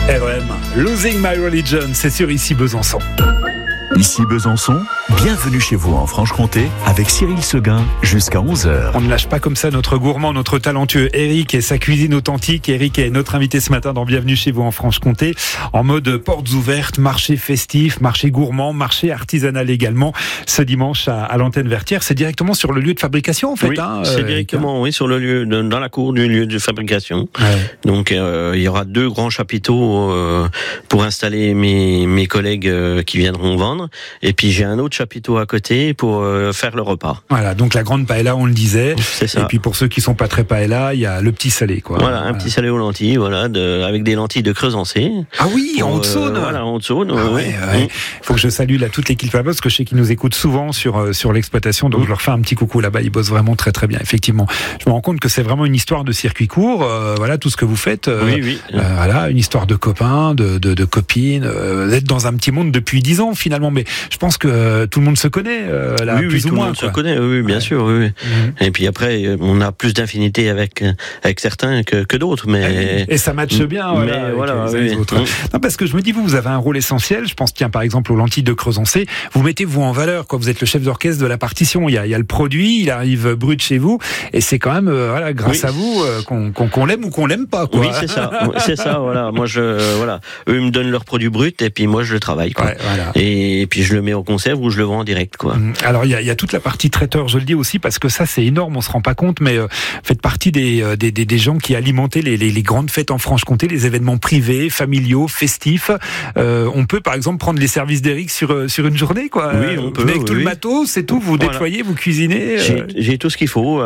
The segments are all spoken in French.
REM, Losing My Religion, c'est sur Ici Besançon. Ici Besançon, bienvenue chez vous en Franche-Comté avec Cyril Seguin jusqu'à 11h. On ne lâche pas comme ça notre gourmand, notre talentueux Eric et sa cuisine authentique. Eric est notre invité ce matin dans Bienvenue chez vous en Franche-Comté, en mode portes ouvertes, marché festif, marché gourmand, marché artisanal également. Ce dimanche à l'antenne Vertière, c'est directement sur le lieu de fabrication en fait. Oui, c'est directement sur le lieu, dans la cour du lieu de fabrication. Ouais. Donc il y aura 2 grands chapiteaux pour installer mes collègues qui viendront vendre. Et puis j'ai un autre chapiteau à côté pour faire le repas. Voilà, donc la grande paella, on le disait. C'est ça. Et puis pour ceux qui sont pas très paella, il y a le petit salé, quoi. Voilà, un petit salé aux lentilles, avec des lentilles de Creusancé. Ah oui, en Haute-Saône. Voilà, en Haute-Saône. Ouais. Faut que je salue là toute l'équipe là-bas, parce que je sais qu'ils nous écoutent souvent sur l'exploitation, donc je leur fais un petit coucou là-bas. Ils bossent vraiment très très bien. Effectivement, je me rends compte que c'est vraiment une histoire de circuit court. Voilà tout ce que vous faites. Oui. Voilà, une histoire de copains, de copines. Vous êtes dans un petit monde depuis 10 ans finalement. Mais je pense que tout le monde se connaît, là, plus ou moins. Tout le monde se connaît, oui, bien sûr. Oui. Et puis après, on a plus d'affinité avec certains que d'autres. Et ça matche bien, les autres. Non, parce que je me dis, vous avez un rôle essentiel. Je pense, par exemple, aux lentilles de Creusancé. Vous mettez-vous en valeur, quoi. Vous êtes le chef d'orchestre de la partition. Il y a le produit, il arrive brut chez vous. Et c'est quand même, grâce à vous, qu'on l'aime ou qu'on l'aime pas, quoi. Oui, c'est ça, voilà. Moi, eux, ils me donnent leur produit brut et puis moi, je le travaille, quoi. Ouais, voilà. Et puis je le mets en conserve ou je le vends en direct, quoi. Alors il y a toute la partie traiteur, je le dis aussi parce que ça c'est énorme, on se rend pas compte, mais faites partie des gens qui alimentaient les grandes fêtes en Franche-Comté, les événements privés, familiaux, festifs. On peut par exemple prendre les services d'Eric sur une journée, quoi. Oui, on peut. Avec tout le matos, c'est tout, vous déployez, vous cuisinez. J'ai tout ce qu'il faut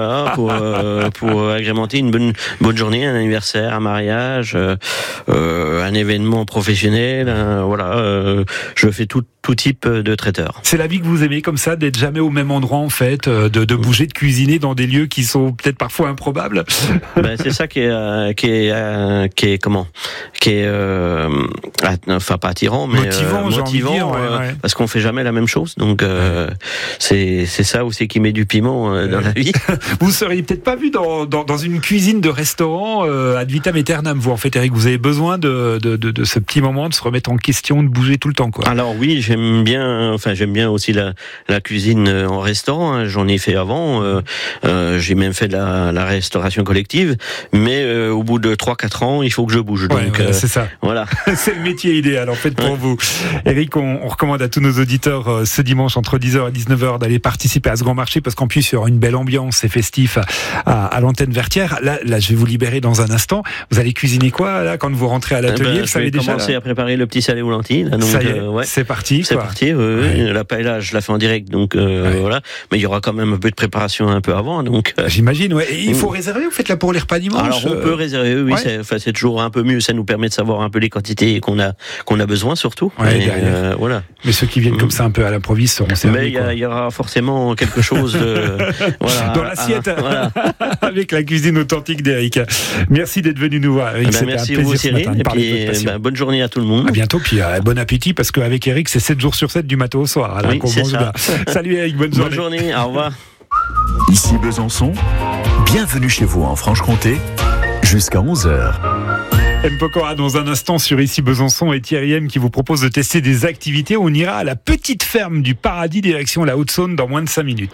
pour agrémenter une bonne journée, un anniversaire, un mariage, un événement professionnel. Je fais tout type de traiteur. C'est la vie que vous aimez comme ça, d'être jamais au même endroit en fait, de bouger, de cuisiner dans des lieux qui sont peut-être parfois improbables. C'est ça qui est enfin pas attirant, mais motivant, parce qu'on fait jamais la même chose. Donc c'est ça aussi qui met du piment dans la vie. Vous seriez peut-être pas vu dans une cuisine de restaurant ad vitam aeternam, vous en fait, Eric. Vous avez besoin de ce petit moment, de se remettre en question, de bouger tout le temps, quoi. Alors oui, j'aime bien aussi la cuisine en restaurant, hein. J'en ai fait avant, j'ai même fait de la restauration collective, mais au bout de 3-4 ans, il faut que je bouge. Donc c'est ça. Voilà. C'est le métier idéal en fait pour vous. Eric, on recommande à tous nos auditeurs ce dimanche entre 10h et 19h d'aller participer à ce grand marché, parce qu'en plus il y aura une belle ambiance, c'est festif à l'antenne Vertière. Là, je vais vous libérer dans un instant. Vous allez cuisiner quoi là quand vous rentrez à l'atelier? Je vais commencer à préparer le petit salé aux lentilles. Là, donc, ça y est, c'est parti. C'est parti. Oui. La paella, je la fais en direct, donc voilà. Mais il y aura quand même un peu de préparation un peu avant, donc. J'imagine. Ouais. Et il faut réserver. Vous faites là pour les repas dimanche. Alors on peut réserver. Oui, c'est toujours un peu mieux. Ça nous permet de savoir un peu les quantités qu'on a besoin surtout. Voilà. Mais ceux qui viennent comme ça un peu à l'improviste seront servis. Mais il y aura forcément quelque chose dans l'assiette avec la cuisine authentique d'Eric. Merci d'être venu nous voir, Eric. Merci à vous, Cyril. Et puis bonne journée à tout le monde. À bientôt. Puis bon appétit, parce qu'avec Eric, c'est 7 jours sur 7 du matin au soir. Alors, oui, c'est ça. Salut Eric, bonne journée. Bonne journée, au revoir. Ici Besançon, bienvenue chez vous en Franche-Comté, jusqu'à 11h. M. Pokora dans un instant sur Ici Besançon, et Thierry M qui vous propose de tester des activités. On ira à la petite ferme du Paradis, direction la Haute-Saône, dans moins de 5 minutes.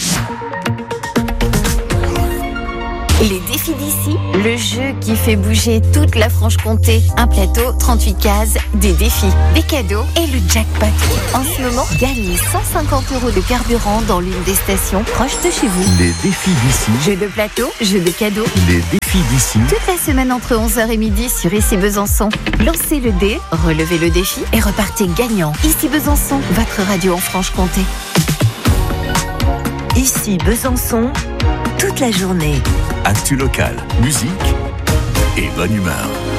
Les défis d'ici, le jeu qui fait bouger toute la Franche-Comté. Un plateau, 38 cases, des défis, des cadeaux et le jackpot. En ce moment, gagnez 150 € de carburant dans l'une des stations proches de chez vous. Les défis d'ici. Jeux de plateau, jeux de cadeaux. Les défis d'ici. Toute la semaine entre 11h et midi sur Ici Besançon. Lancez le dé, relevez le défi et repartez gagnant. Ici Besançon, votre radio en Franche-Comté. Ici Besançon, toute la journée. Actu local, musique et bonne humeur.